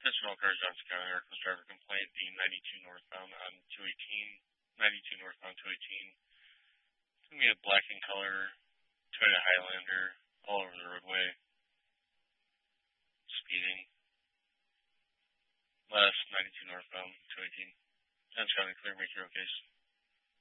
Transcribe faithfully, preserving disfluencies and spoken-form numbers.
Attention all cars, Johnson County, reckless driver complaint, the ninety-two northbound on two eighteen, ninety-two northbound two eighteen. It's going to be a black in color Toyota Highlander all over the roadway. Speeding. Last ninety-two northbound two eighteen. Johnson County, clear, make your own case.